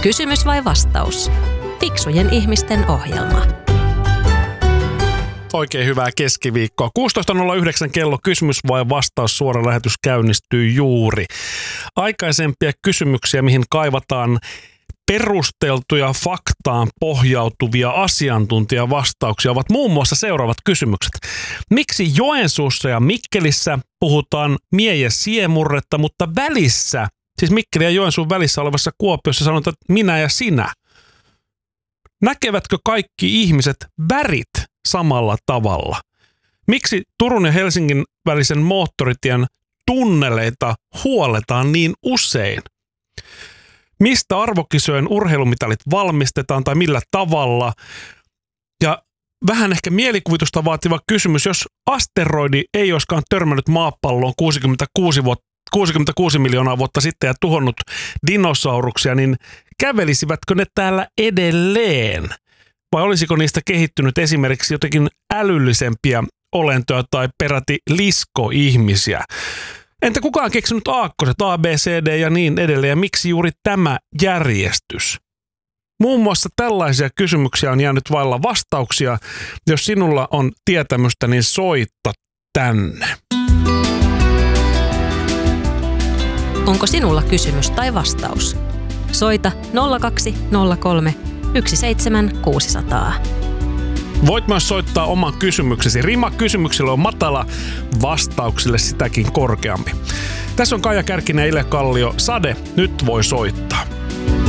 Kysymys vai vastaus? Fiksujen ihmisten ohjelma. Oikein hyvää keskiviikkoa. 16.09 kello kysymys vai vastaus, suora lähetys käynnistyy juuri. Aikaisempia kysymyksiä, mihin kaivataan perusteltuja faktaan pohjautuvia asiantuntijavastauksia, ovat muun muassa seuraavat kysymykset. Miksi Joensuussa ja Mikkelissä puhutaan mie- ja siemurretta, mutta välissä, siis Mikkeli ja Joensuun välissä olevassa Kuopiossa sanotaan minä ja sinä? Näkevätkö kaikki ihmiset värit samalla tavalla? Miksi Turun ja Helsingin välisen moottoritien tunneleita huoletaan niin usein? Mistä arvokisojen urheilumitalit valmistetaan tai millä tavalla? Ja vähän ehkä mielikuvitusta vaativa kysymys, jos asteroidi ei olisikaan törmännyt maapalloon 66 miljoonaa vuotta sitten ja tuhonnut dinosauruksia, niin kävelisivätkö ne täällä edelleen? Vai olisiko niistä kehittynyt esimerkiksi jotenkin älyllisempiä olentoja tai peräti liskoihmisiä? Entä kuka on keksinyt aakkoset, A, B, C, D ja niin edelleen, ja miksi juuri tämä järjestys? Muun muassa tällaisia kysymyksiä on jäänyt vailla vastauksia. Jos sinulla on tietämystä, niin soita tänne. Onko sinulla kysymys tai vastaus? Soita 0203 17600. Voit myös soittaa oman kysymyksesi. Rima kysymyksille on matala, vastauksille sitäkin korkeampi. Tässä on Kaija Kärkinen ja Ile Kallio. Sade, nyt voi soittaa.